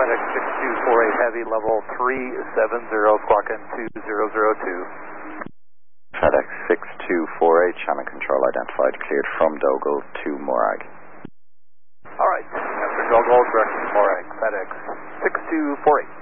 FedEx 6248 Heavy, level 370, squawk in 2002. FedEx 6248, Shannon Control identified, cleared from Dogal to Morag. Alright, after Dogal, direct to Morag, FedEx 6248.